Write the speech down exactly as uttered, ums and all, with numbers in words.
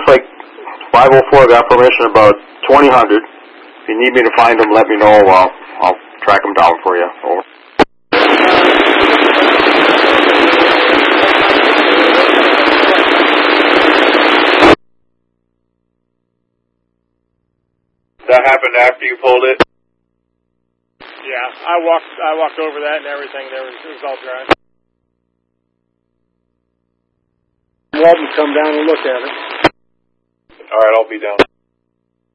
looks like five oh four got permission about twenty hundred. If you need me to find them, let me know. Uh, I'll track them down for you. Over. That happened after you pulled it? Yeah, I walked I walked over that and everything. There was, it was all dry. Walton come down and look at it. All right, I'll be down.